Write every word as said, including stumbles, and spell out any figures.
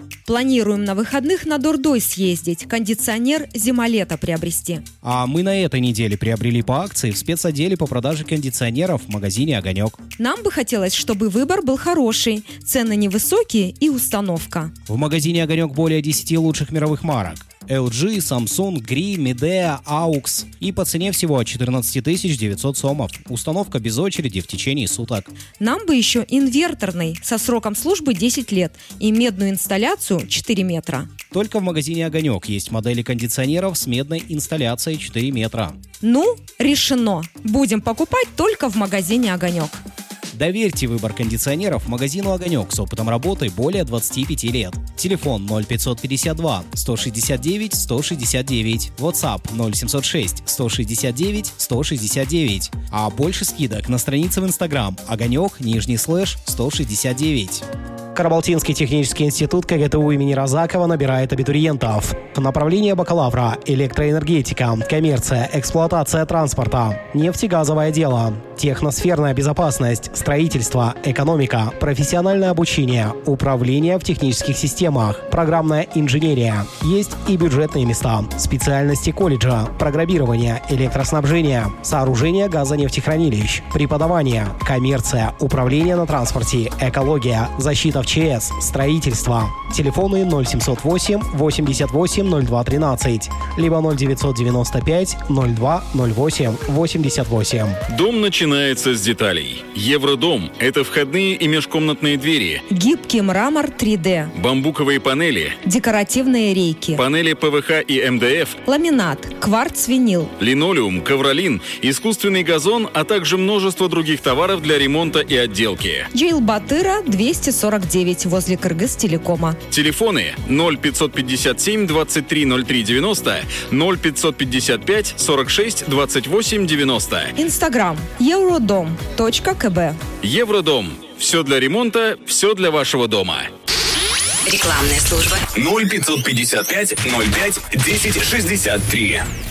Планируем на выходных на Дордой съездить, кондиционер зима-лето приобрести. А мы на этой неделе приобрели по акции в спецотделе по продаже кондиционеров в магазине «Огонек». Нам бы хотелось, чтобы выбор был хороший, цены невысокие и установка. В магазине «Огонек» более десяти лучших мировых марок. эл джи, Samsung, Гри, Midea, Aux. И по цене всего четырнадцать тысяч девятьсот сомов. Установка без очереди в течение суток. Нам бы еще инверторный со сроком службы десять лет и медную инсталляцию четыре метра. Только в магазине «Огонек» есть модели кондиционеров с медной инсталляцией четыре метра. Ну, решено. Будем покупать только в магазине «Огонек». Доверьте выбор кондиционеров магазину «Огонек» с опытом работы более двадцати пяти лет. Телефон ноль пятьсот пятьдесят два сто шестьдесят девять сто шестьдесят девять. WhatsApp ноль семьсот шесть сто шестьдесят девять сто шестьдесят девять. А больше скидок на странице в Instagram «Огонек», нижний слэш, сто шестьдесят девять. Карабалтинский технический институт ка гэ тэ у имени Розакова набирает абитуриентов. Направление бакалавра – электроэнергетика, коммерция, эксплуатация транспорта, нефтегазовое дело, техносферная безопасность, строительство, экономика, профессиональное обучение, управление в технических системах, программная инженерия. Есть и бюджетные места, специальности колледжа, программирование, электроснабжение, сооружение газонефтехранилищ, преподавание, коммерция, управление на транспорте, экология, защита в че эс, строительство. Телефоны ноль семьсот восемь восемьдесят восемь ноль два тринадцать, либо ноль девятьсот девяносто пять ноль два ноль восемь восемьдесят восемь. Дом начинается с деталей. Евродом – это входные и межкомнатные двери, Гибкий мрамор три дэ, бамбуковые панели, декоративные рейки, панели пэ вэ ха и эм дэ эф, ламинат, кварц-винил, линолеум, ковролин, искусственный газон, а также множество других товаров для ремонта и отделки. Джейл-Батыра двести сорок девять возле Кыргыз-телекома. Телефоны ноль пятьсот пятьдесят семь двадцать три ноль три девяносто, ноль пятьсот пятьдесят пять сорок шесть двадцать восемь девяносто. Инстаграм евродом точка ка бэ. Евродом. Все для ремонта, все для вашего дома. Рекламная служба ноль пятьсот пятьдесят пять ноль пять десять шестьдесят три.